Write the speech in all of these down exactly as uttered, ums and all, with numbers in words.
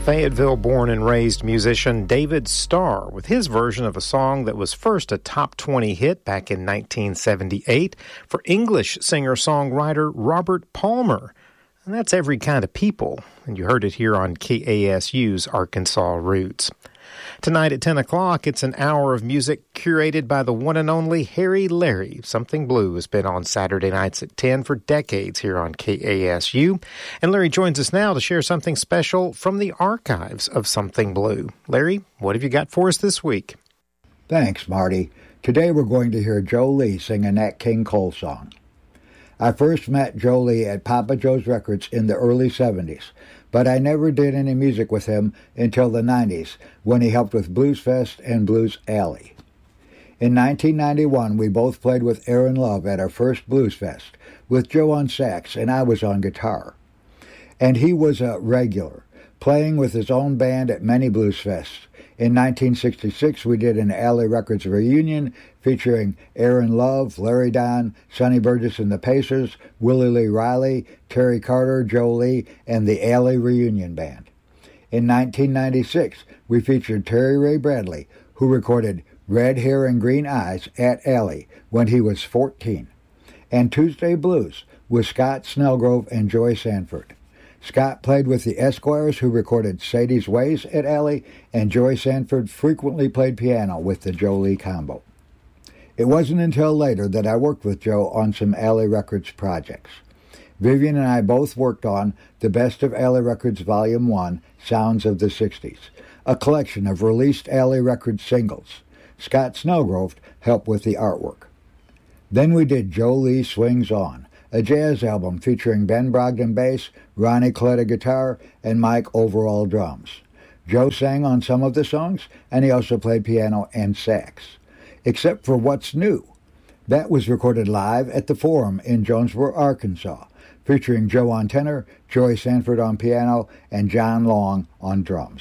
Fayetteville-born and raised musician David Starr with his version of a song that was first a top twenty hit back in nineteen seventy-eight for English singer-songwriter Robert Palmer. And that's Every Kind of People, and you heard it here on K A S U's Arkansas Roots. Tonight at ten o'clock, it's an hour of music curated by the one and only Harry Larry. Something Blue has been on Saturday nights at ten for decades here on K A S U. And Larry joins us now to share something special from the archives of Something Blue. Larry, what have you got for us this week? Thanks, Marty. Today we're going to hear Joe Lee sing a Nat King Cole song. I first met Joe Lee at Papa Joe's Records in the early seventies, but I never did any music with him until the nineties, when he helped with Blues Fest and Blues Alley. In nineteen ninety-one, we both played with Aaron Love at our first Blues Fest, with Joe on sax and I was on guitar. And he was a regular, playing with his own band at many Blues Fests. In nineteen sixty-six, we did an Alley Records reunion featuring Aaron Love, Larry Don, Sonny Burgess and the Pacers, Willie Lee Riley, Terry Carter, Joe Lee, and the Alley Reunion Band. In nineteen ninety-six, we featured Terry Ray Bradley, who recorded Red Hair and Green Eyes at Alley when he was fourteen, and Tuesday Blues with Scott Snellgrove and Joy Sanford. Scott played with the Esquires, who recorded Sadie's Ways at Alley, and Joy Sanford frequently played piano with the Joe Lee combo. It wasn't until later that I worked with Joe on some Alley Records projects. Vivian and I both worked on the Best of Alley Records Volume one, Sounds of the sixties, a collection of released Alley Records singles. Scott Snellgrove helped with the artwork. Then we did Joe Lee Swings On, a jazz album featuring Ben Brogdon bass, Ronnie Coletta guitar, and Mike Overall drums. Joe sang on some of the songs, and he also played piano and sax. Except for What's New. That was recorded live at the Forum in Jonesboro, Arkansas, featuring Joe on tenor, Joy Sanford on piano, and John Long on drums.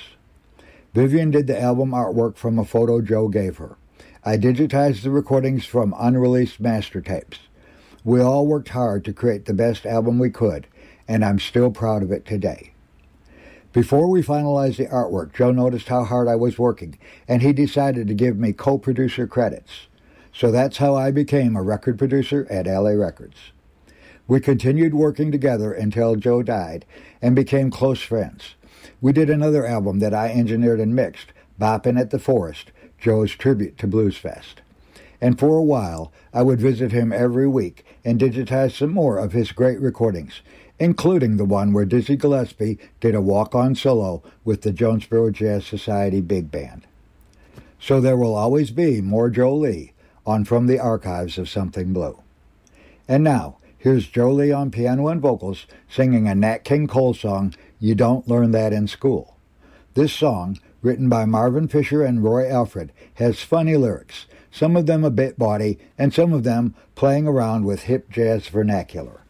Vivian did the album artwork from a photo Joe gave her. I digitized the recordings from unreleased master tapes. We all worked hard to create the best album we could, and I'm still proud of it today. Before we finalized the artwork, Joe noticed how hard I was working, and he decided to give me co-producer credits. So that's how I became a record producer at Alley Records. We continued working together until Joe died and became close friends. We did another album that I engineered and mixed, Boppin' at the Forest, Joe's tribute to Blues Fest. And for a while, I would visit him every week and digitize some more of his great recordings, including the one where Dizzy Gillespie did a walk-on solo with the Jonesboro Jazz Society Big Band. So there will always be more Joe Lee on From the Archives of Something Blue. And now, here's Joe Lee on piano and vocals singing a Nat King Cole song, You Don't Learn That in School. This song, written by Marvin Fisher and Roy Alfred, has funny lyrics, some of them a bit bawdy, and some of them playing around with hip jazz vernacular.